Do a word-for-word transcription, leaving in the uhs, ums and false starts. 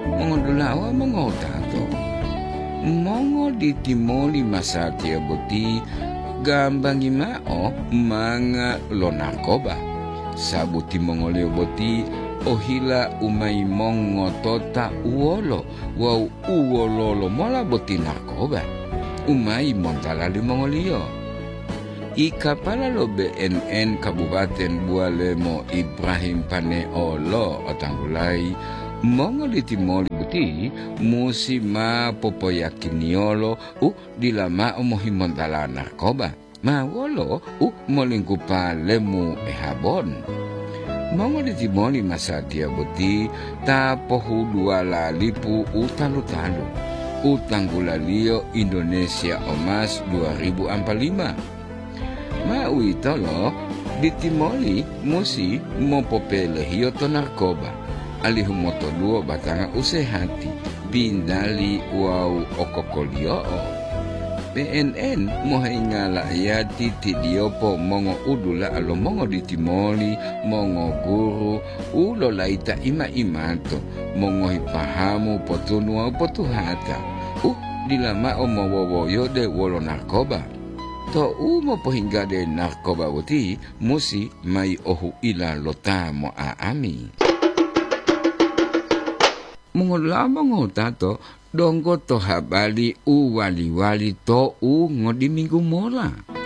Mongondulawa mongo tato. Mongo di timoli masatia boti gambangi mao manga lo narkoba. Sabuti mongoleo boti ohila umai mongo tota uolo wau uololo mola boti narkoba. Umai montalali mongolio. Ika pala lo B N N Kabupaten Bualemo Ibrahim Paneolo Otanggulai mongoli timoli buti musi ma popoyakiniolo u dilama omohi montala narkoba ma wolo u molingkupa lemu ehabon mongoli timoli masatia buti ta pohu dua lalipu utalu-talu utanggulalio Indonesia Omas dua ribu empat puluh lima ma uitolo di timoli musi mopopele hiyoto narkoba alihu moto luo batanga usehati bindali wau okokolio P N N mohaingala ya titi diopo mongo udula alo mongo di timoli mongo guru ulo laita ima imato mongo hipahamu potunua potuhata uh dilama omo wowoyo de wolo narkoba to umo pohingga de narkoba wuti musi mai ohu ila lotamo aami mongolama ngotato donggo to habali u wali-wali to u ngodi minggu mola.